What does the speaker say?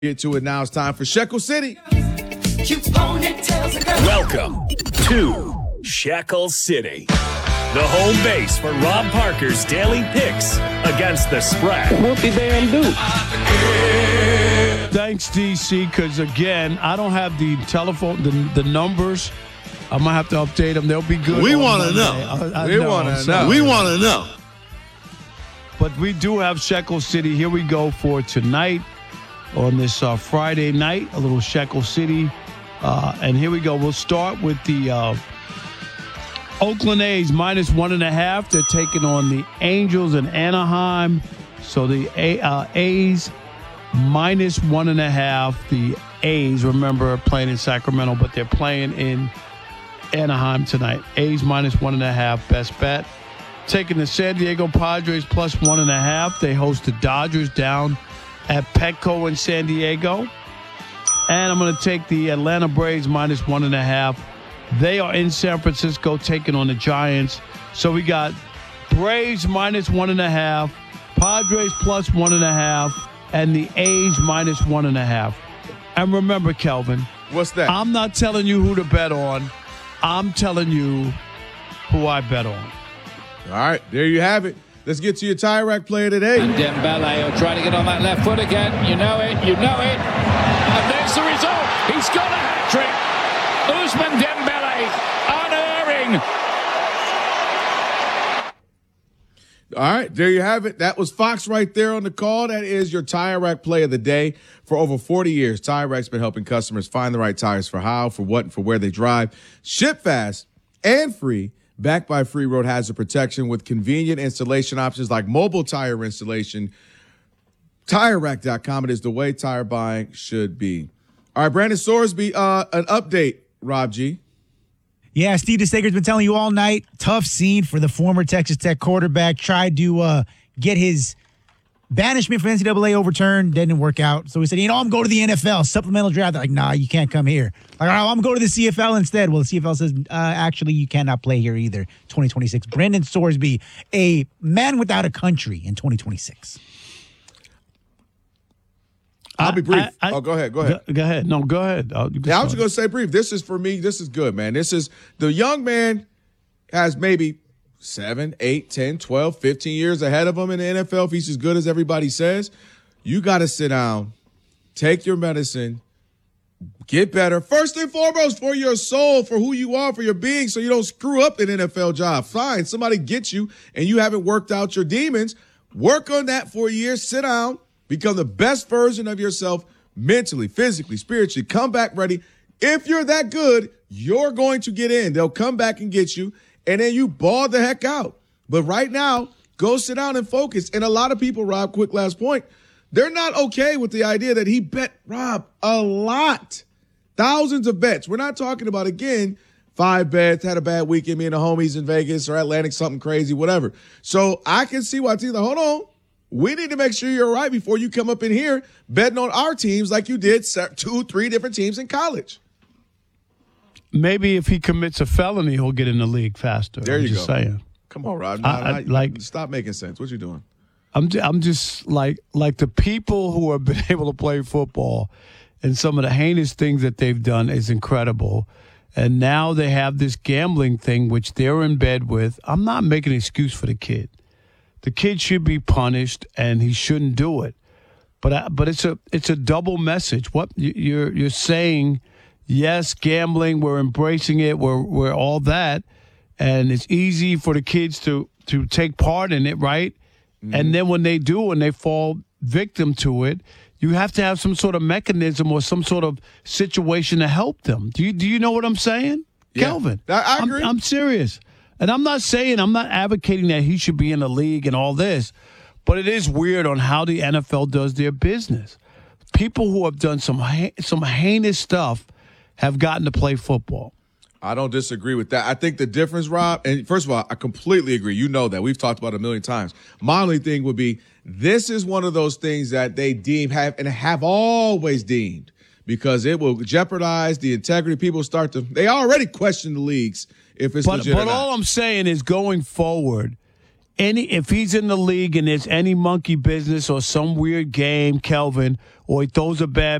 Get to it now. It's time for Shekel City. Welcome to Shekel City, the home base for Rob Parker's daily picks against the spread. Whoop-de-damn-do. Thanks, DC, because, again, I don't have the telephone, the numbers. I'm going to have to update them. They'll be good. We want to know. We want to know. We want to know. But we do have Shekel City. Here we go for tonight on this Friday night, a little Shekel City. And here we go. We'll start with the Oakland A's minus 1.5. They're taking on the Angels in Anaheim. So the A's minus 1.5. The A's, remember, are playing in Sacramento, but they're playing in Anaheim tonight. A's minus 1.5, best bet. Taking the San Diego Padres plus 1.5. They host the Dodgers down at Petco in San Diego. And I'm going to take the Atlanta Braves minus 1.5. They are in San Francisco taking on the Giants. So we got Braves minus 1.5, Padres plus 1.5, and the A's minus 1.5. And remember, Kelvin. What's that? I'm not telling you who to bet on. I'm telling you who I bet on. All right, there you have it. Let's get to your Tire Rack player today. And Dembele will try to get on that left foot again. You know it. And there's the result. He's got a hat-trick. Ousmane Dembele, unerring. All right, there you have it. That was Fox right there on the call. That is your Tire Rack play of the day. For over 40 years, Tire Rack's been helping customers find the right tires for how, for what, and for where they drive. Ship fast and free. Backed by free road hazard protection with convenient installation options like mobile tire installation. TireRack.com. It is the way tire buying should be. All right, Brandon Sorsby, an update, Rob G. Yeah, Steve DeStaker's been telling you all night. Tough scene for the former Texas Tech quarterback. Tried to get his banishment from NCAA overturned. Didn't work out. So he said, I'm going to the NFL. Supplemental draft. They're like, nah, you can't come here. Like, all right, I'm going to the CFL instead. Well, the CFL says, actually, you cannot play here either. 2026. Brandon Sorsby, a man without a country in 2026. I'll be brief. Go ahead. Go ahead. No, go ahead. I was just going to say brief. This is, for me, this is good, man. This is, the young man has maybe 7, 8, 10, 12, 15 years ahead of him in the NFL. If he's as good as everybody says, you got to sit down, take your medicine, get better. First and foremost, for your soul, for who you are, for your being, so you don't screw up an NFL job. Fine, somebody gets you and you haven't worked out your demons. Work on that for a year. Sit down, become the best version of yourself mentally, physically, spiritually. Come back ready. If you're that good, you're going to get in. They'll come back and get you. And then you ball the heck out. But right now, go sit down and focus. And a lot of people, Rob, quick last point, they're not okay with the idea that he bet, Rob, a lot. Thousands of bets. We're not talking about, again, 5 bets, had a bad weekend, me and the homies in Vegas or Atlantic, something crazy, whatever. So I can see why teams like, hold on. We need to make sure you're right before you come up in here betting on our teams like you did 2, 3 different teams in college. Maybe if he commits a felony, he'll get in the league faster. There you go. Saying. Come on, Rob. Stop making sense. What you doing? I'm just like the people who have been able to play football and some of the heinous things that they've done is incredible. And now they have this gambling thing, which they're in bed with. I'm not making an excuse for the kid. The kid should be punished, and he shouldn't do it. But it's a double message. What you're saying. Yes, gambling, we're embracing it, we're all that, and it's easy for the kids to take part in it, right? Mm-hmm. And then when they do and they fall victim to it, you have to have some sort of mechanism or some sort of situation to help them. Do you know what I'm saying, yeah. Kelvin? I agree. I'm serious. And I'm not advocating that he should be in the league and all this, but it is weird on how the NFL does their business. People who have done some heinous stuff have gotten to play football. I don't disagree with that. I think the difference, Rob, and first of all, I completely agree. You know that. We've talked about it a million times. My only thing would be, this is one of those things that they have always deemed, because it will jeopardize the integrity. People they already question the leagues if it's legit or not. But all I'm saying is, going forward, if he's in the league and there's any monkey business or some weird game, Kelvin, or he throws a bad